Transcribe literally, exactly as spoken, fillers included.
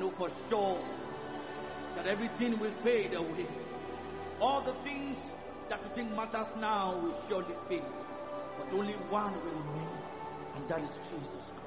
know for sure that everything will fade away. All the things that you think matters now will surely fade, but only one will remain, and that is Jesus Christ.